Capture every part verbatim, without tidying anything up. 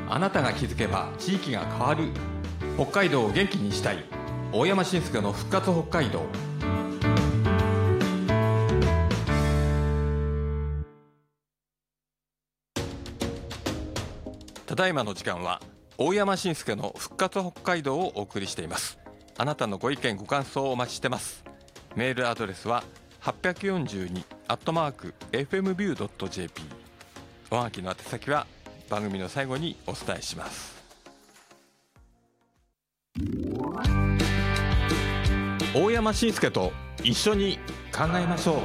あなたが気づけば地域が変わる。北海道を元気にしたい。大山伸介の復活北海道。ただいまの時間は大山伸介の復活北海道をお送りしています。あなたのご意見ご感想をお待ちしてます。メールアドレスははちよんにアットマーク エフエムビュードットジェーピー。 おはがきの宛先は番組の最後にお伝えします。大山伸介と一緒に考えましょう。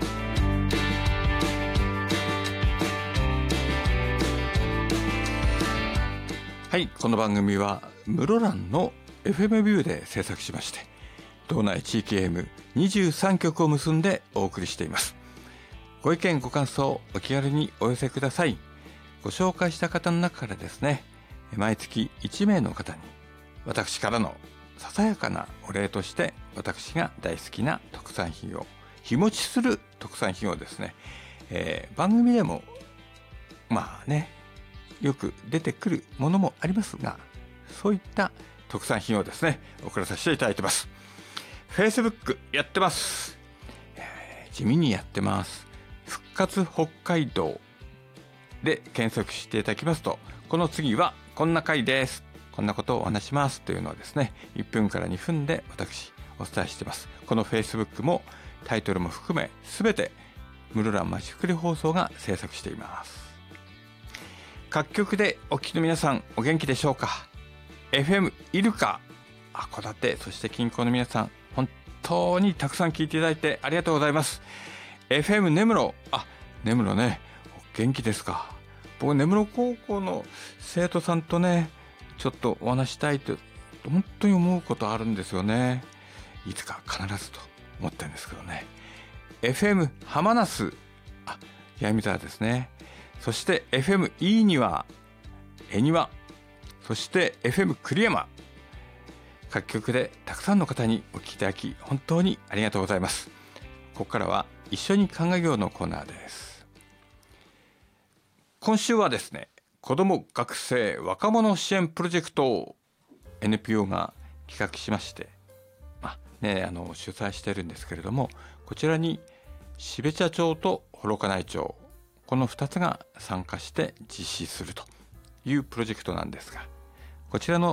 はい、この番組は室蘭の エフエム ビューで制作しまして、道内地域 エーエムにじゅうさん 局を結んでお送りしています。ご意見ご感想お気軽にお寄せください。ご紹介した方の中からですね、毎月いち名の方に私からのささやかなお礼として、私が大好きな特産品を、日持ちする特産品をですね、えー、番組でもまあねよく出てくるものもありますが、そういった特産品をですね送らさせていただいてます。 Facebook やってます、えー、地味にやってます。復活北海道で検索していただきますと、この次はこんな回です、こんなことをお話しますというのをですね、いっぷんからにふんで私お伝えしています。この Facebook もタイトルも含め全て室蘭まちづくり放送が制作しています。各局でお聞きの皆さんお元気でしょうか。 エフエム イルカ、函館、そして近郊の皆さん、本当にたくさん聞いていただいてありがとうございます。 エフエム 根室、あ、根室ね、お元気ですか。僕根室高校の生徒さんとねちょっとお話したいと本当に思うことあるんですよね。いつか必ずと思ってるんですけどね。 エフエム 浜那須、あ、八重見沢ですね。そして エフエム いいにわ、恵庭、そして エフエム 栗山、各局でたくさんの方にお聞きいただき本当にありがとうございます。ここからは一緒に考えようのコーナーです。今週はですね、子ども学生若者支援プロジェクト エヌピーオー が企画しまして、まあね、あの主催しているんですけれども、こちらに標茶町と幌加内町、このふたつが参加して実施するというプロジェクトなんですが、こちらの